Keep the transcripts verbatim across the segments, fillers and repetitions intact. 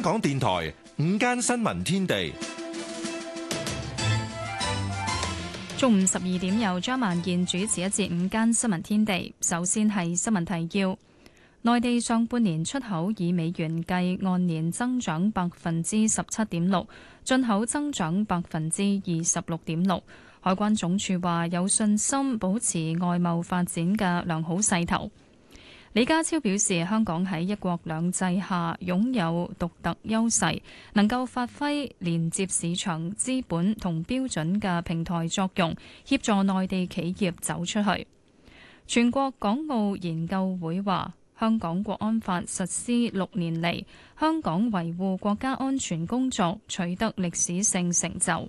港電台午間新聞天地， 中午十二點由張曼燕主持一節午間新聞天地。首先係新聞提要：內地上半年出口以美元計，按年增長百分之十七點六，進口增長百分之二十六點六。海關總署話有信心保持外貿發展嘅良好勢頭。李家超表示，香港喺一國兩制下擁有獨特優勢，能夠發揮連接市場、資本同標準嘅平台作用，協助內地企業走出去。全國港澳研究會話，香港國安法實施六年嚟，香港維護國家安全工作取得歷史性成就。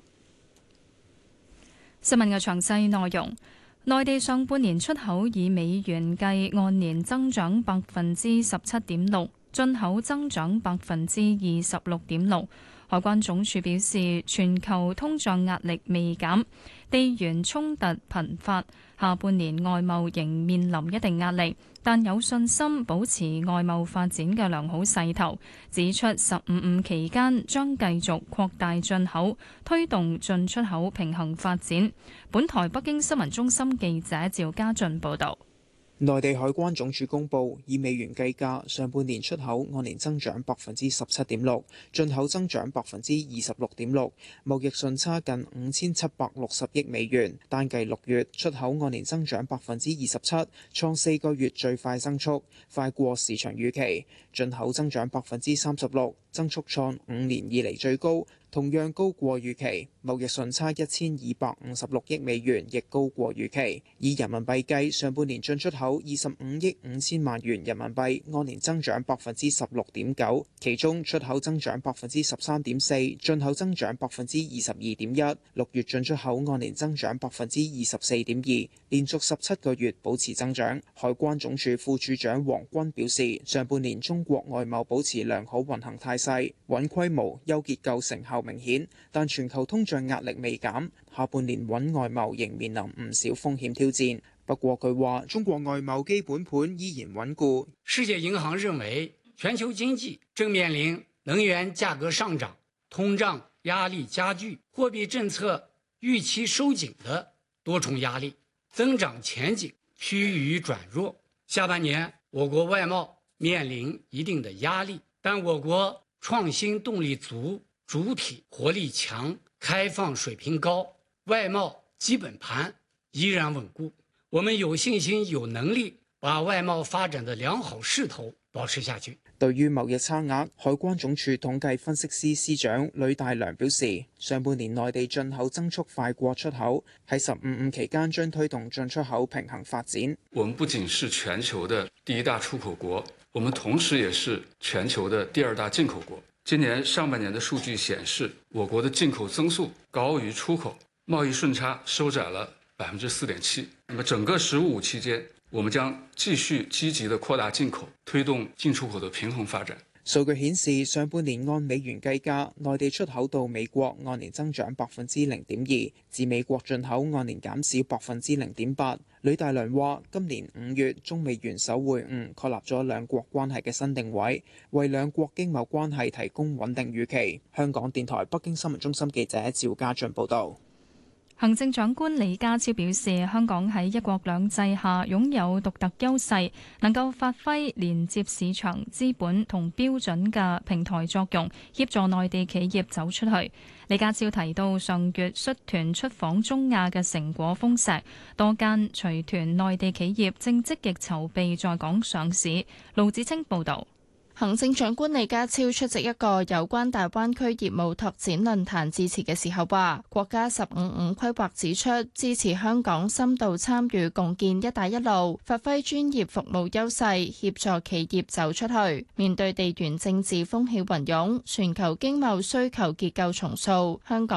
新聞嘅詳細內容。內地上半年出口以美元計，按年增長百分之十七點六，進口增長百分之二十六點六。海關總署表示，全球通脹壓力未減，地緣衝突頻發，下半年外貿仍面臨一定壓力，但有信心保持外貿發展嘅良好勢頭。指出十五五期間將繼續擴大進口，推動進出口平衡發展。本台北京新聞中心記者趙家俊報導。 內地海關總署公佈，以美元計價，上半年出口按年增長百分之十七點六，進口增長百分之二十六點六，貿易順差近五千七百六十億美元。單計六月出口按年增長百分之二十七，創四個月最快增速，快過市場預期。進口增長百分之三十六，增速創五年以嚟最高，同樣高過預期。貿易順差一千二百五十六億美元，亦高過預期。以人民幣計，上半年進出口二十五億五千萬元人民幣，按年增長百分之十六點九，其中出口增長百分之十三點四，進口增長百分之二十二點一。六月進出口按年增長百分之二十四點二，連續十七個月保持增長。海關總署副署長黃軍表示，上半年中國外貿保持良好運行態勢，穩規模、優結構成效明顯，但全球通脹壓力未減，下半年穩外貿仍面臨唔少風險挑戰。不過佢話，中國外貿基本盤依然穩固。 世界銀行認為，全球經濟正面臨能源價格上漲、通脹壓力加劇、貨幣政策預期收緊的多重壓力，增長前景趨於轉弱。下半年我國外貿面臨一定的壓力，但我國創新動力足，主體活力強，開放水平高，外貿基本盤依然穩固。我們有信心、有能力把外貿發展的良好勢頭保持下去。 對於貿易差額，海關總署統計分析司司長呂大良表示，上半年內地進口增速快過出口，喺十五五期間將推動進出口平衡發展。 我們不僅是全球的第一大出口國，我們同時也是全球的第二大進口國。今年上半年的數據顯示，我國的進口增速高於出口，貿易順差收窄了百分之四點七。那麼整個十五五期間，我們將繼續積極的擴大進口，推動進出口的平衡發展。 數據顯示，上半年按美元計價，內地出口到美國按年增長百分之零點二，至美國進口按年減少百分之零點八。呂大良話：今年五月中美元首會晤，確立咗兩國關係嘅新定位，為兩國經貿關係提供穩定預期。香港電台北京新聞中心記者趙家俊報道。 行政長官李家超表示，香港喺一國兩制下擁有獨特優勢，能夠發揮連接市場、資本同標準嘅平台作用，協助內地企業走出去。李家超提到，上月率團出訪中亞嘅成果豐碩，多間隨團內地企業正積極籌備在港上市。盧子清報導。 行政長官李家超出席一個有關大灣區業務拓展論壇致辭嘅時候話，國家十五五規劃指出，支持香港深度參與共建一帶一路，發揮專業服務優勢，協助企業走出去。面對地緣政治風起雲湧，全球經貿需求結構重塑，香港